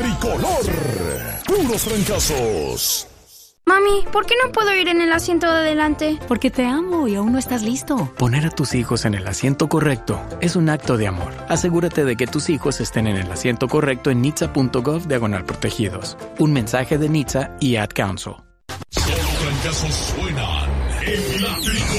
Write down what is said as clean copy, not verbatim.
Tricolor, puros trancazos. Mami, ¿por qué no puedo ir en el asiento de adelante? Porque te amo y aún no estás listo. Poner a tus hijos en el asiento correcto es un acto de amor. Asegúrate de que tus hijos estén en el asiento correcto en nitsa.gov/protegidos. Un mensaje de NHTSA y Ad Council. Solo trancazos suenan en la Tricolor.